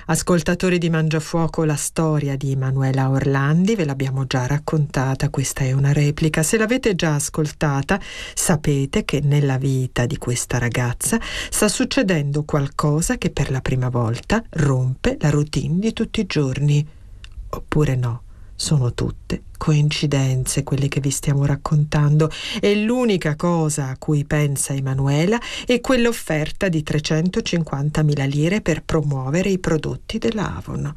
Ascoltatori di Mangiafuoco, la storia di Emanuela Orlandi ve l'abbiamo già raccontata, questa è una replica. Se l'avete già ascoltata, sapete che nella vita di questa ragazza sta succedendo qualcosa che per la prima volta rompe la routine di tutti i giorni. Oppure no, sono tutte coincidenze quelle che vi stiamo raccontando e l'unica cosa a cui pensa Emanuela è quell'offerta di 350.000 lire per promuovere i prodotti della Avon.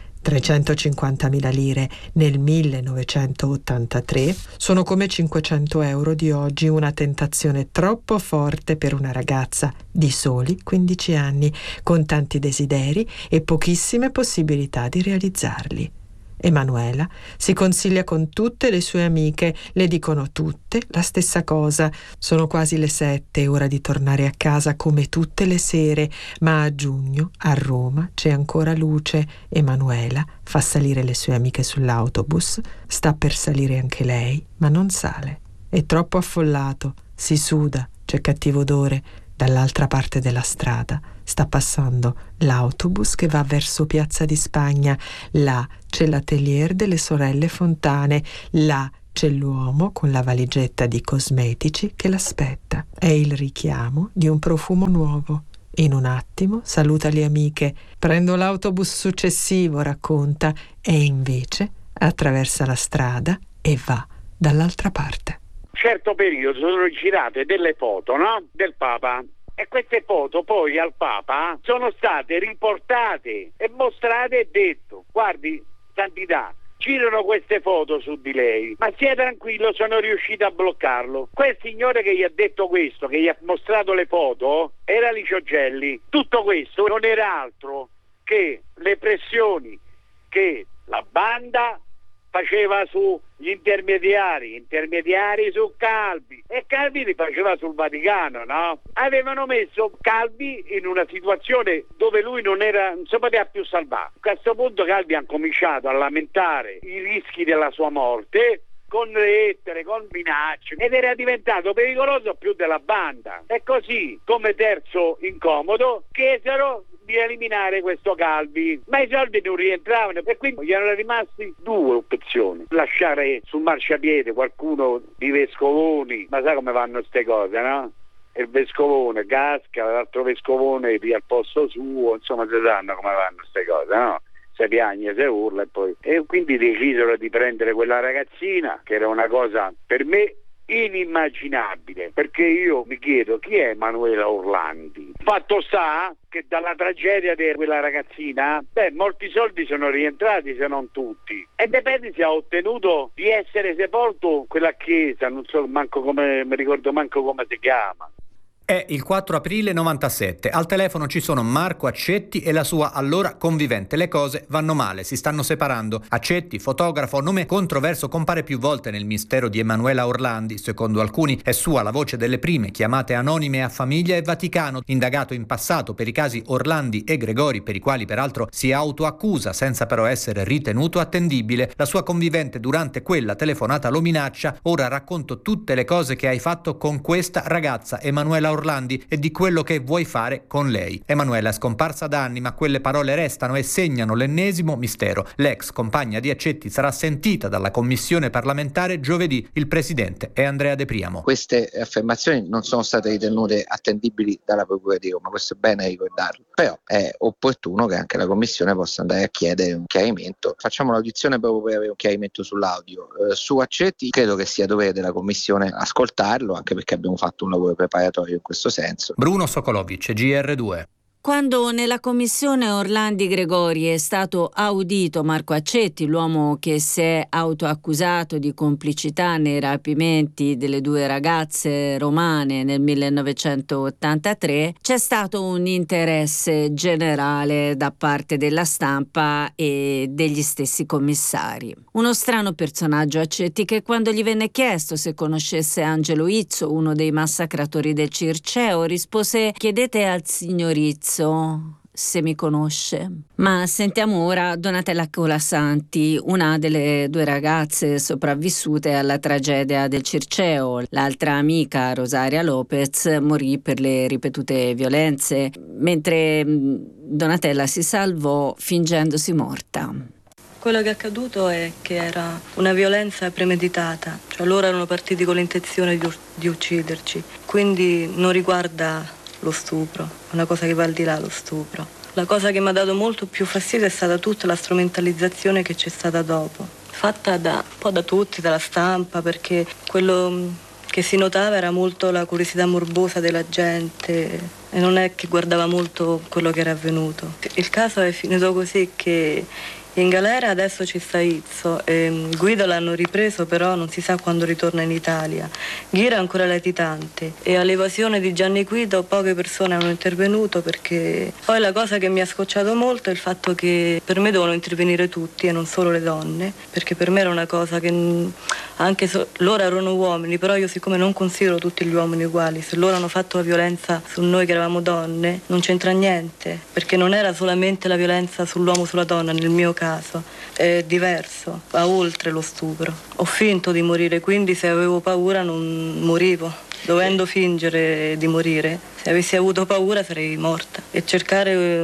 350.000 lire nel 1983 sono come 500 euro di oggi, una tentazione troppo forte per una ragazza di soli 15 anni, con tanti desideri e pochissime possibilità di realizzarli. Emanuela si consiglia con tutte le sue amiche, le dicono tutte la stessa cosa. Sono quasi le 7, ora di tornare a casa come tutte le sere, ma a giugno a Roma c'è ancora luce. Emanuela fa salire le sue amiche sull'autobus, sta per salire anche lei, ma non sale. È troppo affollato, si suda, c'è cattivo odore. Dall'altra parte della strada sta passando l'autobus che va verso Piazza di Spagna. Là c'è l'atelier delle sorelle Fontane. Là c'è l'uomo con la valigetta di cosmetici che l'aspetta. È il richiamo di un profumo nuovo. In un attimo saluta le amiche. Prendo l'autobus successivo, racconta, e invece attraversa la strada e va dall'altra parte. Certo periodo sono girate delle foto, no? Del Papa, e queste foto poi al Papa sono state riportate e mostrate e detto: guardi, santità, girano queste foto su di lei, ma sia tranquillo, sono riuscito a bloccarlo. Quel signore che gli ha detto questo, che gli ha mostrato le foto, era Licio Gelli. Tutto questo non era altro che le pressioni che la banda faceva sugli intermediari su Calvi, e Calvi li faceva sul Vaticano, no? Avevano messo Calvi in una situazione dove lui non si poteva più salvare. A questo punto Calvi ha cominciato a lamentare i rischi della sua morte con lettere, con minacce, ed era diventato pericoloso più della banda. E così, come terzo incomodo, chiesero di eliminare questo Calvi, ma i soldi non rientravano, e quindi gli erano rimasti due opzioni: lasciare sul marciapiede qualcuno di vescovoni, ma sai come vanno ste cose, no? Il vescovone casca, l'altro vescovone via al posto suo, insomma si sanno come vanno ste cose, no? Si piagne, si urla, e quindi decisero di prendere quella ragazzina, che era una cosa per me inimmaginabile, perché io mi chiedo chi è Emanuela Orlandi. Fatto sta che dalla tragedia di quella ragazzina, molti soldi sono rientrati, se non tutti, e De Petris ha ottenuto di essere sepolto in quella chiesa, non so manco come, mi ricordo manco come si chiama. È il 4 aprile 97. Al telefono ci sono Marco Accetti e la sua allora convivente. Le cose vanno male, si stanno separando. Accetti, fotografo, nome controverso, compare più volte nel mistero di Emanuela Orlandi. Secondo alcuni è sua la voce delle prime chiamate anonime a famiglia e Vaticano, indagato in passato per i casi Orlandi e Gregori, per i quali peraltro si autoaccusa senza però essere ritenuto attendibile. La sua convivente durante quella telefonata lo minaccia: ora racconto tutte le cose che hai fatto con questa ragazza Emanuela Orlandi e di quello che vuoi fare con lei. Emanuela è scomparsa da anni, ma quelle parole restano e segnano l'ennesimo mistero. L'ex compagna di Accetti sarà sentita dalla commissione parlamentare giovedì. Il presidente è Andrea De Priamo. Queste affermazioni non sono state ritenute attendibili dalla Procura di Roma, questo è bene ricordarlo, però è opportuno che anche la commissione possa andare a chiedere un chiarimento. Facciamo l'audizione proprio per avere un chiarimento sull'audio. Su Accetti credo che sia dovere della commissione ascoltarlo, anche perché abbiamo fatto un lavoro preparatorio in questo senso. Bruno Sokolovic, GR2. Quando nella commissione Orlandi Gregori è stato audito Marco Accetti, l'uomo che si è autoaccusato di complicità nei rapimenti delle due ragazze romane nel 1983, c'è stato un interesse generale da parte della stampa e degli stessi commissari. Uno strano personaggio Accetti, che quando gli venne chiesto se conoscesse Angelo Izzo, uno dei massacratori del Circeo, rispose: chiedete al signor Izzo. se mi conosce. Ma sentiamo ora Donatella Colasanti, una delle 2 ragazze sopravvissute alla tragedia del Circeo. L'altra amica, Rosaria Lopez, morì per le ripetute violenze, mentre Donatella si salvò fingendosi morta. Quello che è accaduto è che era una violenza premeditata, cioè loro erano partiti con l'intenzione di ucciderci, quindi non riguarda lo stupro, è una cosa che va al di là lo stupro. La cosa che mi ha dato molto più fastidio è stata tutta la strumentalizzazione che c'è stata dopo, fatta un po' da tutti, dalla stampa, perché quello che si notava era molto la curiosità morbosa della gente e non è che guardava molto quello che era avvenuto. Il caso è finito così che in galera adesso ci sta Izzo, Guido l'hanno ripreso, però non si sa quando ritorna in Italia. Ghira è ancora latitante e all'evasione di Gianni Guido poche persone hanno intervenuto, perché poi la cosa che mi ha scocciato molto è il fatto che per me devono intervenire tutti e non solo le donne, perché per me era una cosa che anche loro erano uomini, però io siccome non considero tutti gli uomini uguali, se loro hanno fatto la violenza su noi che eravamo donne non c'entra niente, perché non era solamente la violenza sull'uomo sulla donna nel mio caso, è diverso, va oltre lo stupro. Ho finto di morire, quindi se avevo paura non morivo, dovendo fingere di morire. Se avessi avuto paura sarei morta e cercare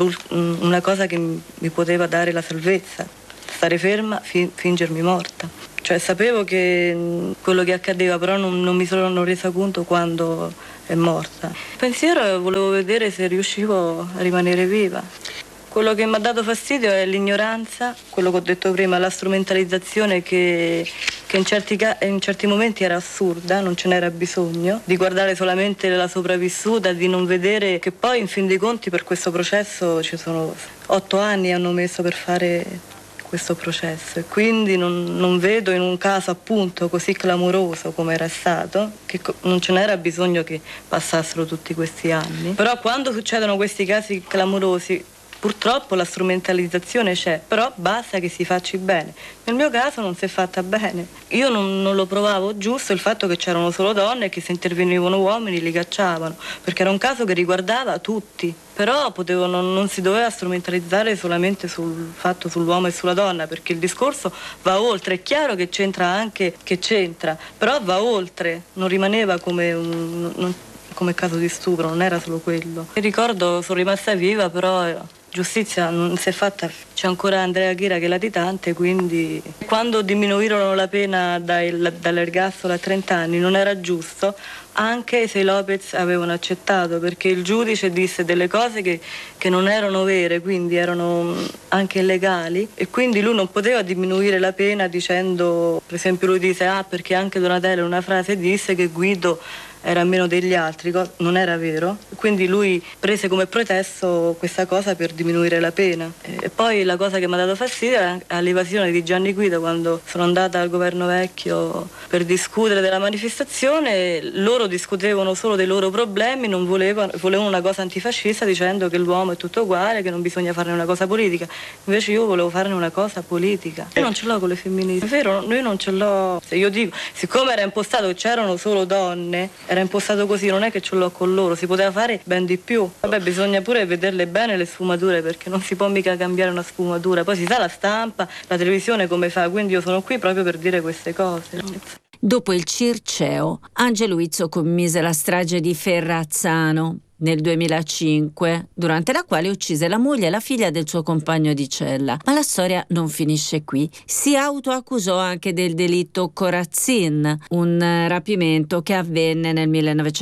una cosa che mi poteva dare la salvezza, stare ferma, fingermi morta. Cioè sapevo che quello che accadeva, però non mi sono resa conto quando è morta. Il pensiero volevo vedere se riuscivo a rimanere viva. Quello che mi ha dato fastidio è l'ignoranza, quello che ho detto prima, la strumentalizzazione che in certi momenti era assurda, non ce n'era bisogno, di guardare solamente la sopravvissuta, di non vedere che poi in fin dei conti per questo processo ci sono 8 anni hanno messo per fare questo processo e quindi non vedo in un caso appunto così clamoroso come era stato che non ce n'era bisogno che passassero tutti questi anni. Però quando succedono questi casi clamorosi purtroppo la strumentalizzazione c'è, però basta che si faccia bene. Nel mio caso non si è fatta bene. Io non lo provavo giusto il fatto che c'erano solo donne e che se intervenivano uomini li cacciavano, perché era un caso che riguardava tutti. Però non si doveva strumentalizzare solamente sul fatto sull'uomo e sulla donna, perché il discorso va oltre. È chiaro che c'entra anche che c'entra, però va oltre, non rimaneva come caso di stupro, non era solo quello. E ricordo, sono rimasta viva, però giustizia non si è fatta. C'è ancora Andrea Ghira che è latitante, quindi quando diminuirono la pena dall'ergastolo a 30 anni non era giusto, anche se i Lopez avevano accettato, perché il giudice disse delle cose che non erano vere, quindi erano anche illegali, e quindi lui non poteva diminuire la pena dicendo, per esempio lui disse perché anche Donatella in una frase disse che Guido era meno degli altri, non era vero, quindi lui prese come pretesto questa cosa per diminuire la pena. E poi la cosa che mi ha dato fastidio è l'evasione di Gianni Guido. Quando sono andata al governo vecchio per discutere della manifestazione, loro discutevano solo dei loro problemi, non volevano una cosa antifascista dicendo che l'uomo è tutto uguale, che non bisogna farne una cosa politica. Invece io volevo farne una cosa politica. Io non ce l'ho con le femministe, è vero, io non ce l'ho. Se io dico, siccome era impostato che c'erano solo donne, era impostato così, non è che ce l'ho con loro, si poteva fare ben di più. Vabbè, bisogna pure vederle bene le sfumature, perché non si può mica cambiare una sfumatura, poi si sa la stampa, la televisione come fa, quindi io sono qui proprio per dire queste cose. Dopo il Circeo, Angelo Izzo commise la strage di Ferrazzano nel 2005, durante la quale uccise la moglie e la figlia del suo compagno di cella. Ma la storia non finisce qui. Si autoaccusò anche del delitto Corazzin, un rapimento che avvenne nel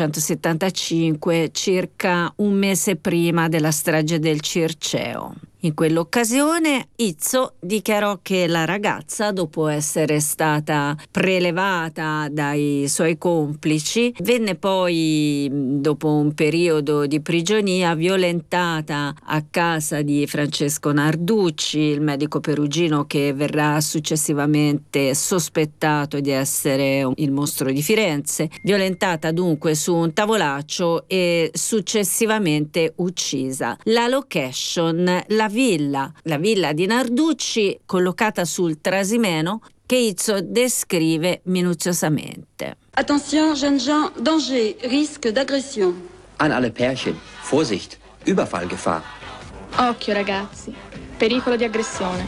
1975, circa un mese prima della strage del Circeo. In quell'occasione Izzo dichiarò che la ragazza, dopo essere stata prelevata dai suoi complici, venne poi, dopo un periodo di prigionia, violentata a casa di Francesco Narducci, il medico perugino che verrà successivamente sospettato di essere il mostro di Firenze, violentata dunque su un tavolaccio e successivamente uccisa. La location, la villa di Narducci, collocata sul Trasimeno, che Izzo descrive minuziosamente. Attention, jeunes gens, danger, risque d'agression. An alle Pärchen, Vorsicht, Überfallgefahr. Occhio ragazzi, pericolo di aggressione.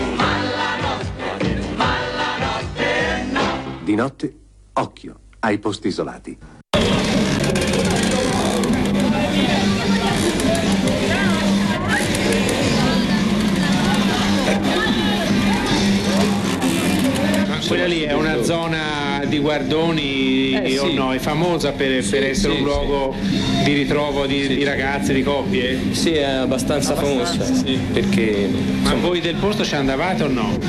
Di notte, occhio ai posti isolati. Quella lì è una zona di guardoni o no? È famosa per essere un luogo di ritrovo di ragazze, di coppie? Sì, è abbastanza famosa, perché... Ma voi del posto ci andavate o no?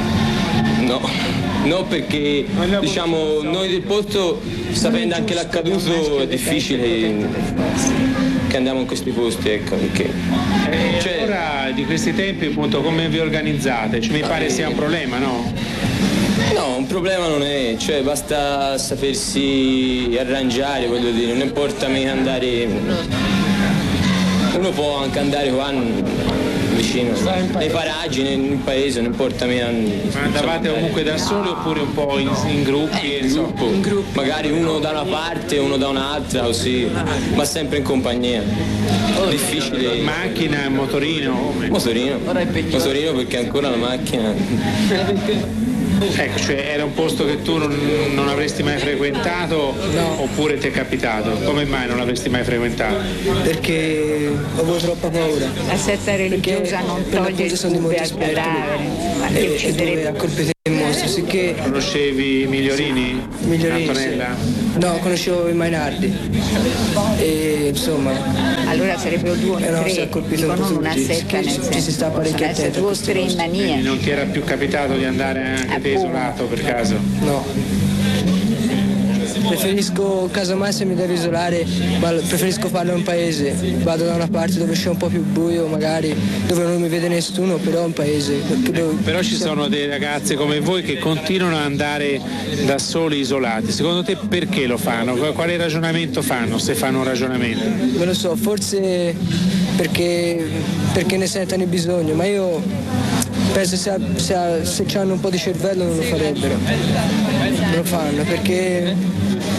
No, perché diciamo noi del posto, sapendo anche l'accaduto, è difficile che andiamo in questi posti, ecco, perché... Allora di questi tempi appunto come vi organizzate? Mi pare sia un problema, no? No, un problema non è, basta sapersi arrangiare, voglio dire, non importa mica andare, uno può anche andare qua vicino, nei paraggi, nel paese, non importa mica. Ma andavate comunque da soli oppure un po' in gruppi? In gruppo, magari uno da una parte, uno da un'altra, così, ma sempre in compagnia. Difficile. Macchina, motorino? Motorino perché ancora la macchina... Ecco, era un posto che tu non avresti mai frequentato? No. Oppure ti è capitato? Come mai non l'avresti mai frequentato? Perché avevo troppa paura. La setta religiosa non toglie il dubbio al cadavere, ma che ucciderebbe. A colpi di mostri, sicché... Conoscevi Migliorini? Migliorini, Antonella? Sì. No, conoscevo i Mainardi. E insomma... Allora sarebbero 2 o 3, non una setta, nel senso, si sta parecchio attento. 2 o 3 in mania. Non ti era più capitato di andare anche te isolato per caso? No. Preferisco, casomai se mi devo isolare, ma preferisco farlo in un paese. Vado da una parte dove c'è un po' più buio, magari, dove non mi vede nessuno, però un paese. Però ci sono dei ragazzi come voi che continuano ad andare da soli isolati. Secondo te perché lo fanno? Quale ragionamento fanno, se fanno un ragionamento? Non lo so, forse perché ne sentono il bisogno, ma io penso se hanno un po' di cervello non lo farebbero. Non lo fanno perché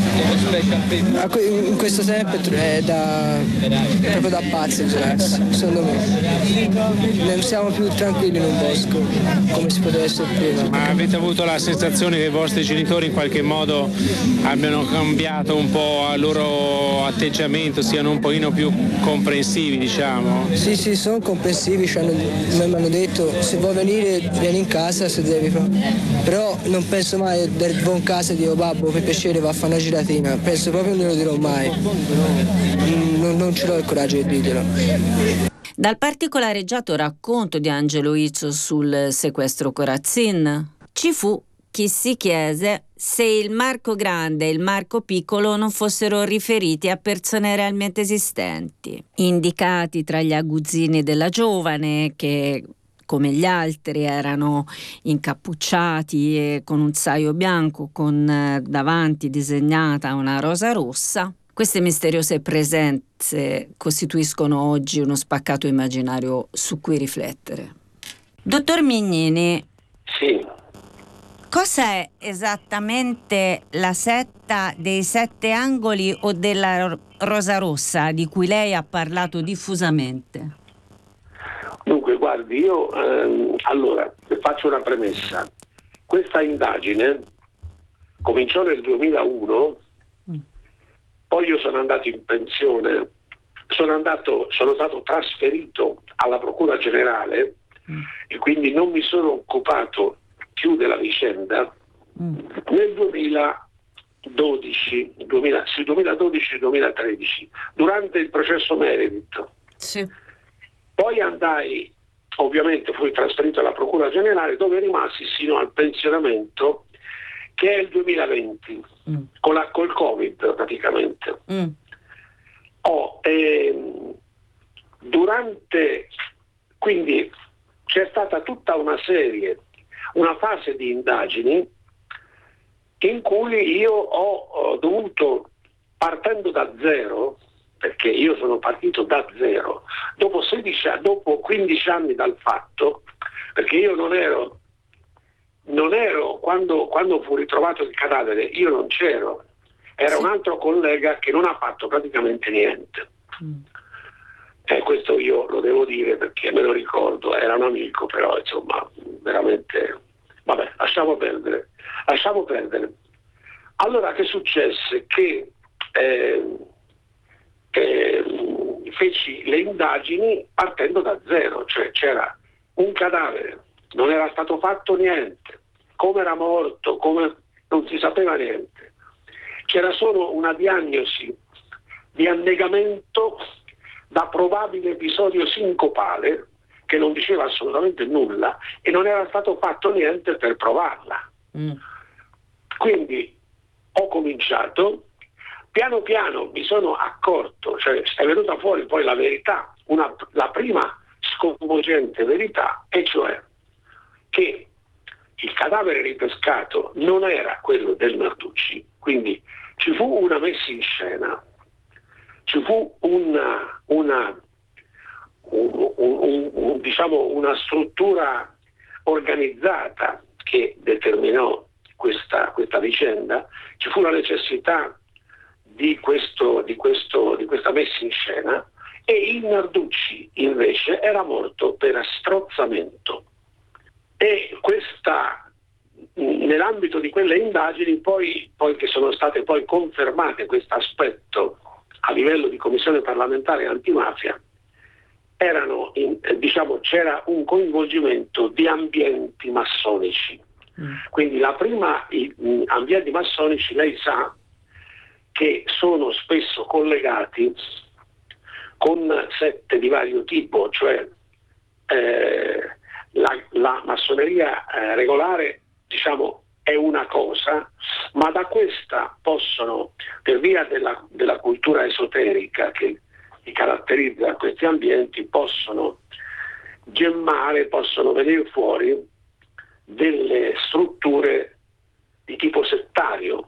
in questo tempo è proprio da pazzi isolarsi, secondo me. Non siamo più tranquilli in un bosco come si poteva essere prima. Ma avete avuto la sensazione che i vostri genitori in qualche modo abbiano cambiato un po' il loro atteggiamento, siano un pochino più comprensivi, diciamo? Sì, sono comprensivi, mi hanno detto se vuoi venire vieni in casa se devi, però non penso mai del buon casa e dico babbo per piacere va a fare una giratina, penso proprio non lo dirò mai, non ce l'ho il coraggio di dirglielo. Dal particolareggiato racconto di Angelo Izzo sul sequestro Corazzin ci fu chi si chiese se il Marco Grande e il Marco Piccolo non fossero riferiti a persone realmente esistenti, indicati tra gli aguzzini della giovane che come gli altri erano incappucciati e con un saio bianco con davanti disegnata una rosa rossa. Queste misteriose presenze costituiscono oggi uno spaccato immaginario su cui riflettere. Dottor Mignini. Sì. Cos'è esattamente la setta dei 7 angoli o della rosa rossa di cui lei ha parlato diffusamente? Dunque, guardi, io allora faccio una premessa. Questa indagine cominciò nel 2001, poi io sono andato in pensione, sono stato trasferito alla Procura Generale e quindi non mi sono occupato più della vicenda nel 2012-2013, durante il processo Meredith. Sì. Poi ovviamente fui trasferito alla Procura Generale dove rimasi sino al pensionamento che è il 2020, col Covid praticamente. Quindi c'è stata tutta una fase di indagini in cui io ho dovuto, partendo da zero, perché io sono partito da zero, dopo 15 anni dal fatto, perché io non ero quando fu ritrovato il cadavere, io non c'ero, era un altro collega che non ha fatto praticamente niente. Questo io lo devo dire perché me lo ricordo, era un amico, però insomma veramente, vabbè, lasciamo perdere. Allora che successe? Che feci le indagini partendo da zero, cioè c'era un cadavere, non era stato fatto niente, come era morto, come non si sapeva niente, c'era solo una diagnosi di annegamento da probabile episodio sincopale che non diceva assolutamente nulla e non era stato fatto niente per provarla. Quindi ho cominciato, piano piano mi sono accorto, cioè è venuta fuori poi la verità, la prima sconvolgente verità, e cioè che il cadavere ripescato non era quello del Narducci, quindi ci fu una messa in scena, ci fu diciamo una struttura organizzata che determinò questa vicenda, ci fu la necessità di questa messa in scena, e il Narducci invece era morto per strozzamento. E nell'ambito di quelle indagini poi che sono state poi confermate questo aspetto a livello di commissione parlamentare antimafia, c'era un coinvolgimento di ambienti massonici. Quindi la prima, ambienti massonici, lei sa che sono spesso collegati con sette di vario tipo, cioè la massoneria regolare, diciamo, è una cosa, ma da questa possono, per via della cultura esoterica che li caratterizza questi ambienti, possono gemmare, possono venire fuori delle strutture di tipo settario,